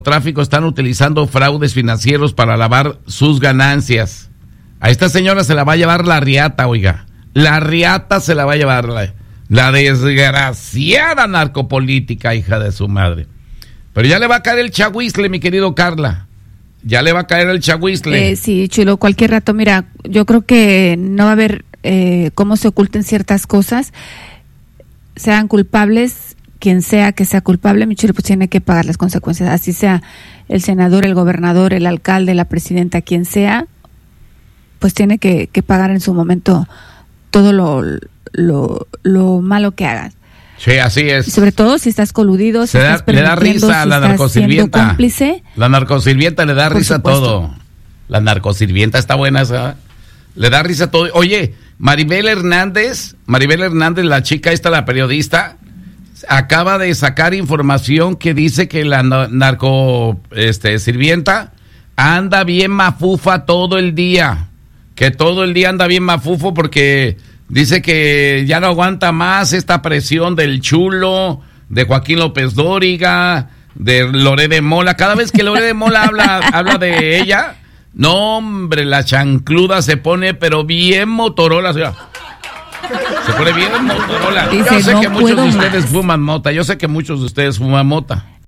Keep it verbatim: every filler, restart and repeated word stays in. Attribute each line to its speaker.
Speaker 1: tráfico están utilizando fraudes financieros para lavar sus ganancias. A esta señora se la va a llevar la riata, oiga. La riata se la va a llevar la, la desgraciada narcopolítica, hija de su madre. Pero ya le va a caer el chahuizle, mi querido Carla. Ya le va a caer el chahuizle.
Speaker 2: Eh, sí, Chulo, cualquier rato. Mira, yo creo que no va a haber eh, cómo se oculten ciertas cosas. Sean culpables, quien sea que sea culpable, mi Chulo, pues tiene que pagar las consecuencias. Así sea el senador, el gobernador, el alcalde, la presidenta, quien sea, pues tiene que, que pagar en su momento todo lo, lo, lo malo que hagas.
Speaker 1: Sí, así es.
Speaker 2: Y sobre todo si estás coludido, si
Speaker 1: Se da,
Speaker 2: estás permitiendo,
Speaker 1: le da risa a
Speaker 2: si
Speaker 1: la
Speaker 2: estás
Speaker 1: narcosirvienta.
Speaker 2: siendo cómplice.
Speaker 1: La narcosirvienta le da
Speaker 2: Por
Speaker 1: risa a
Speaker 2: supuesto.
Speaker 1: todo. La narcosirvienta está buena esa. Le da risa a todo. Oye, Maribel Hernández, Maribel Hernández, la chica esta, la periodista, acaba de sacar información que dice que la na- narco este, sirvienta anda bien mafufa todo el día. Que todo el día anda bien mafufo porque dice que ya no aguanta más esta presión del Chulo, de Joaquín López Dóriga, de Loré de Mola. Cada vez que Loré de Mola habla, habla de ella, no hombre, la chancluda se pone pero bien Motorola. O sea, se pone bien Motorola.
Speaker 2: Dice,
Speaker 1: Yo sé
Speaker 2: "No
Speaker 1: que muchos
Speaker 2: puedo
Speaker 1: de ustedes
Speaker 2: más".
Speaker 1: fuman mota, yo sé que muchos de ustedes fuman mota.